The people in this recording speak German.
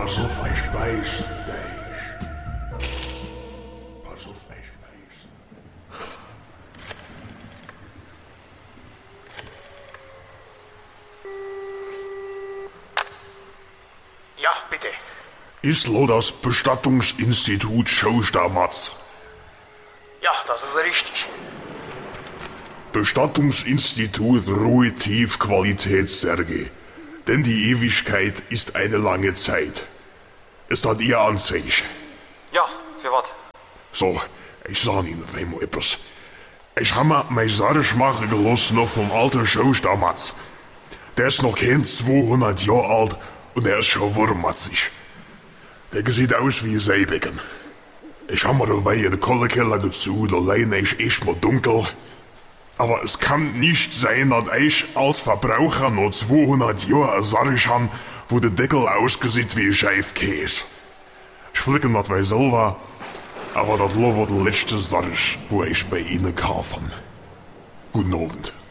Pass auf, ich beiß dich. Pass auf, ich beiß. Ja, bitte. Ist lo das Bestattungsinstitut Schostamatz? Ja, das ist richtig. Bestattungsinstitut Ruhe Tief Qualitätssärge. Denn die Ewigkeit ist eine lange Zeit. Ist das Ihr Ansicht? Ja, für was? So, ich sag Ihnen auf einmal etwas. Ich hab mir mein Sarg machen gelassen noch vom alten Schostamatz. Der ist noch kein 200 Jahre alt und er ist schon wurmatzig. Der sieht aus wie ein Seebecken. Ich hab mir dabei in den Kohlekeller gezogen, allein ist echt mal dunkel. Aber es kann nicht sein, dass ich als Verbraucher noch 200 Jahre ein Sarg habe, wo der Deckel aussieht wie ein Scheifkäse. Ich flicke das bei selber, aber das war der letzte Sarg, wo ich bei Ihnen kaufe. Guten Abend.